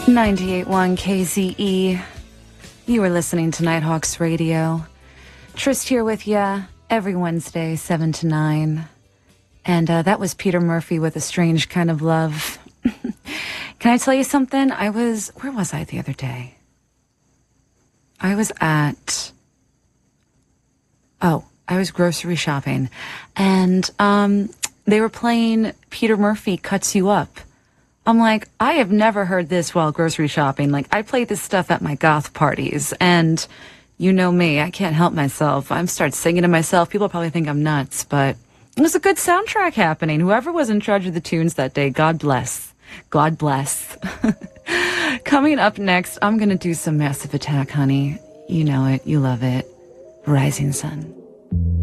98.1 KZE. You are listening to Nighthawks Radio. Trist here with you every Wednesday, 7 to 9. And that was Peter Murphy with A Strange Kind of Love. Can I tell you something? Where was I the other day? I was grocery shopping. And they were playing Peter Murphy Cuts You Up. I'm like, I have never heard this while grocery shopping. Like, I play this stuff at my goth parties, and you know me, I can't help myself. I start singing to myself. People probably think I'm nuts, but it was a good soundtrack happening. Whoever was in charge of the tunes that day, God bless. God bless. Coming up next, I'm going to do some Massive Attack, honey. You know it. You love it. Rising Sun.